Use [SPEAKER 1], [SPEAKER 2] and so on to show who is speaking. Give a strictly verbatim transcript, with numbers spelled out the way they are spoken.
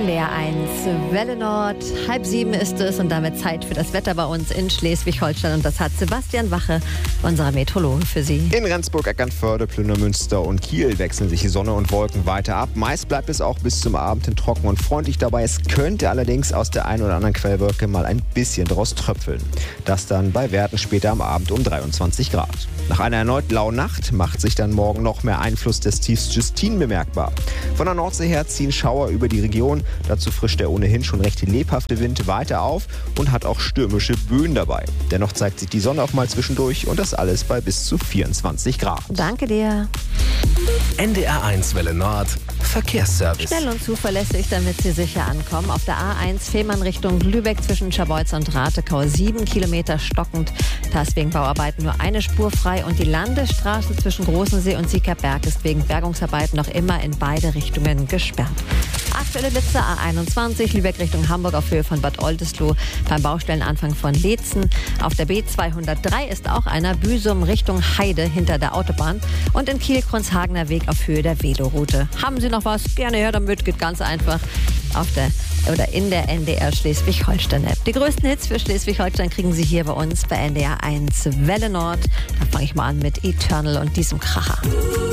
[SPEAKER 1] N D R eins, Welle Nord, halb sieben ist es und damit Zeit für das Wetter bei uns in Schleswig-Holstein. Und das hat Sebastian Wache, unser Meteorologe, für Sie.
[SPEAKER 2] In Rendsburg, Eckernförde, Plündermünster und Kiel wechseln sich die Sonne und Wolken weiter ab. Meist bleibt es auch bis zum Abend hin trocken und freundlich dabei. Es könnte allerdings aus der einen oder anderen Quellwolke mal ein bisschen draus tröpfeln. Das dann bei Werten später am Abend um dreiundzwanzig Grad. Nach einer erneut lauen Nacht macht sich dann morgen noch mehr Einfluss des Tiefs Justine bemerkbar. Von der Nordsee her ziehen Schauer über die Region. Dazu frischt der ohnehin schon recht lebhafte Wind weiter auf und hat auch stürmische Böen dabei. Dennoch zeigt sich die Sonne auch mal zwischendurch und das alles bei bis zu vierundzwanzig Grad.
[SPEAKER 1] Danke dir.
[SPEAKER 3] N D R eins Welle Nord Verkehrsservice.
[SPEAKER 1] Schnell und zuverlässig, damit Sie sicher ankommen. Auf der A eins Fehmarn Richtung Lübeck zwischen Scharbeutz und Ratekau sieben Kilometer stockend. Da ist wegen Bauarbeiten nur eine Spur frei und die Landesstraße zwischen Großensee und Siekerberg ist wegen Bergungsarbeiten noch immer in beide Richtungen gesperrt. Aktuelle Blitze A einundzwanzig, Lübeck Richtung Hamburg auf Höhe von Bad Oldesloe beim Baustellenanfang von Leetzen. Auf der B zweihundertdrei ist auch einer, Büsum Richtung Heide hinter der Autobahn. Und in Kiel Kronshagener Weg auf Höhe der Veloroute. Haben Sie noch was? Gerne her damit, geht ganz einfach auf der oder in der N D R Schleswig-Holstein-App. Die größten Hits für Schleswig-Holstein kriegen Sie hier bei uns bei N D R eins Welle Nord. Da fange ich mal an mit Eternal und diesem Kracher.